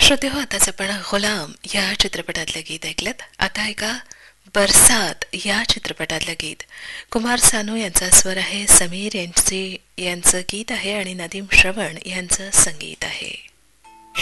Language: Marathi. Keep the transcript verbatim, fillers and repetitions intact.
श्रोतेहो, आताच आपण गुलाम या चित्रपटातलं गीत ऐकलं. आता ऐका बरसात या चित्रपटातलं गीत. कुमार सानू यांचा स्वर आहे, समीर यांचे यांचं गीत आहे आणि नदीम श्रवण यांचं संगीत आहे.